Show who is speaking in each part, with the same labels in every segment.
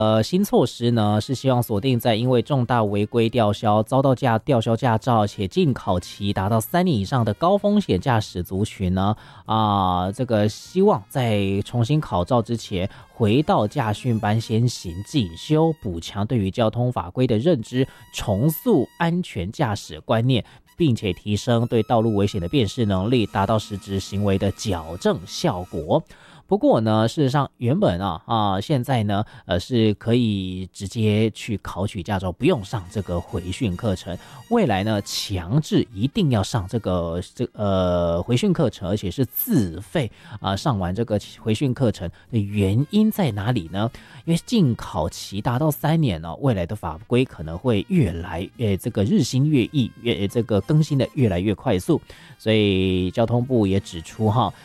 Speaker 1: 新措施呢是希望锁定在因为重大违规吊销遭到吊销驾照且禁考期达到3年以上的高风险驾驶族群呢这个希望在重新考照之前回到驾训班先行进修，补强对于交通法规的认知，重塑安全驾驶观念，并且提升对道路危险的辨识能力，达到实质行为的矫正效果。不过呢，事实上原本现在呢是可以直接去考取驾照，不用上这个回训课程。未来呢，强制一定要上这个回训课程，而且是自费上完这个回训课程的原因在哪里呢？因为禁考期达到3年呢，未来的法规可能会越来越这个日新月异，这个更新的越来越快速，所以交通部也指出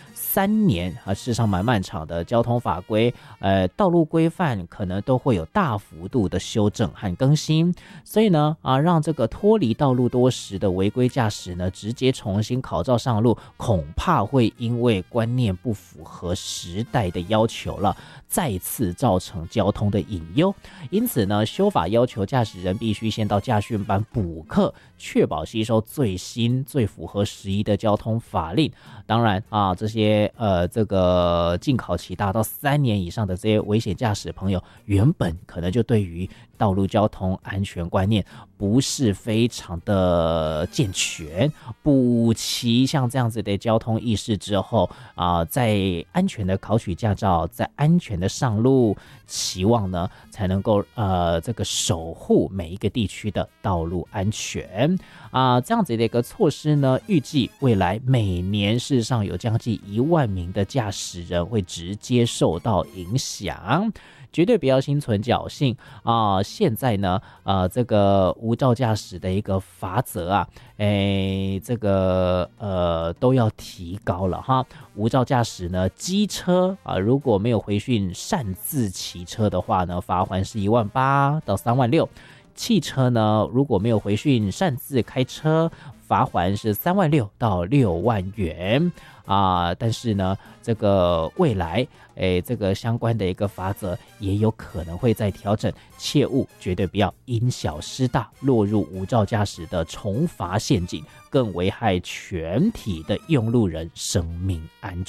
Speaker 1: 3年事实上蛮漫长的交通法规，道路规范可能都会有大幅度的修正和更新，所以呢让这个脱离道路多时的违规驾驶呢直接重新考照上路，恐怕会因为观念不符合时代的要求了，再次造成交通的隐忧。因此呢，修法要求驾驶人必须先到驾训班补课，确保吸收最新最符合时宜的交通法令。当然这些这个禁考期达到3年以上的这些危险驾驶朋友，原本可能就对于道路交通安全观念不是非常的健全，补齐像这样子的交通意识之后在安全的考取驾照，在安全的上路，期望呢才能够这个守护每一个地区的道路安全这样子的一个措施呢，预计未来每年事实上有将近1万名的驾驶人会直接受到影响。绝对不要心存侥幸现在呢这个无照驾驶的一个罚则这个都要提高了无照驾驶呢，机车如果没有回训擅自骑车的话呢，罚款是18000到36000。汽车呢，如果没有回训擅自开车，罚款是36000到6万元但是呢，这个未来这个相关的一个罚则也有可能会再调整，切勿绝对不要因小失大，落入无照驾驶的重罚陷阱，更危害全体的用路人生命安全。